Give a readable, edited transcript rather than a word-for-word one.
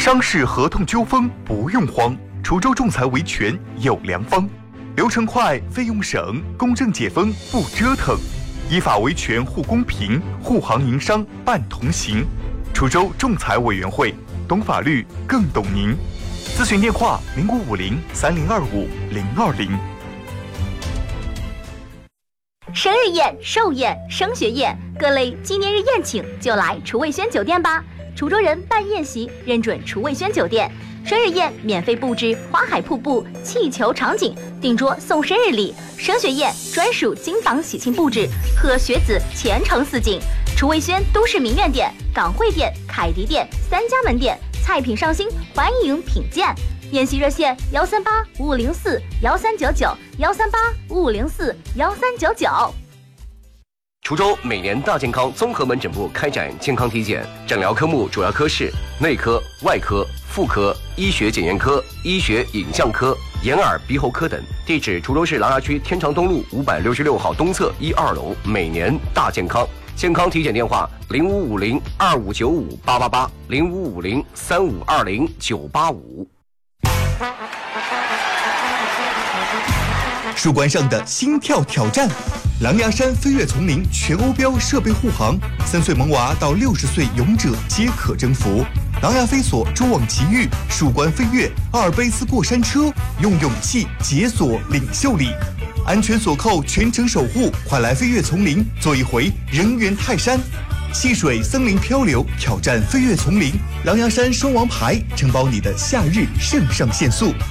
商事合同纠纷不用慌，滁州仲裁维权有良方，流程快，费用省，公正解封不折腾，依法维权护公平，护行营商办同行。滁州仲裁委员会，懂法律更懂您。咨询电话：05503025-020。 生日宴、寿宴、升学宴，各类纪念日宴请就来厨卫轩酒店吧。滁州人办宴席认准厨卫轩酒店，生日宴免费布置花海瀑布、气球场景，订桌送生日礼；升学宴专属金榜喜庆布置，贺学子前程似锦。厨卫轩都市名苑店、港汇店、凯迪店3家门店，菜品上新，欢迎品鉴。宴席热线1385504-1399，1385504-1399。 滁州每年大健康综合门诊部开展健康体检，诊疗科目主要科室内科、外科、妇科、医学检验科、医学影像科、眼耳鼻喉科等。地址：滁州市琅琊区天长东路566号东侧1、2楼。每年大健康。健康体检电话：0550-2595-888，0550-3520-985。 树冠上的心跳挑战，狼牙山飞跃丛林全欧标设备护航，3岁萌娃到60岁勇者皆可征服。狼牙飞索蛛网奇遇，树冠飞跃，阿尔卑斯过山车，用勇气解锁领袖力，安全锁扣全程守护，快来飞跃丛林做一回人猿泰山。戏水森林漂流，挑战飞跃丛林，狼牙山双王牌承包你的夏日肾上腺素。